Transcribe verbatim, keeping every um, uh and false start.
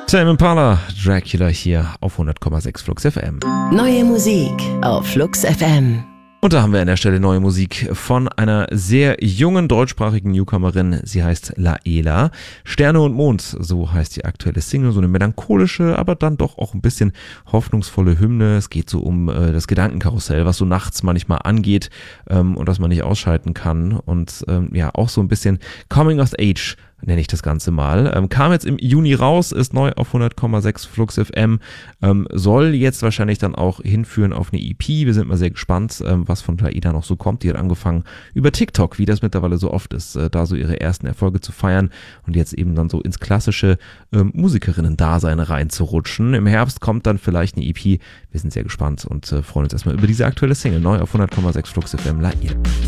Tame Impala, Dracula hier auf hundert Komma sechs Flux F M. Neue Musik auf Flux F M. Und da haben wir an der Stelle neue Musik von einer sehr jungen deutschsprachigen Newcomerin. Sie heißt Laela. Sterne und Mond, so heißt die aktuelle Single. So eine melancholische, aber dann doch auch ein bisschen hoffnungsvolle Hymne. Es geht so um äh, das Gedankenkarussell, was so nachts manchmal angeht ähm, und das man nicht ausschalten kann. Und ähm, ja, auch so ein bisschen Coming of Age nenne ich das Ganze mal. Ähm, kam jetzt im Juni raus, ist neu auf hundert Komma sechs Flux F M, ähm, soll jetzt wahrscheinlich dann auch hinführen auf eine E P. Wir sind mal sehr gespannt, ähm, was von Laela noch so kommt. Die hat angefangen über TikTok, wie das mittlerweile so oft ist, äh, da so ihre ersten Erfolge zu feiern und jetzt eben dann so ins klassische ähm, Musikerinnen-Dasein reinzurutschen. Im Herbst kommt dann vielleicht eine E P. Wir sind sehr gespannt und äh, freuen uns erstmal über diese aktuelle Single, neu auf hundert Komma sechs Flux F M, Laela.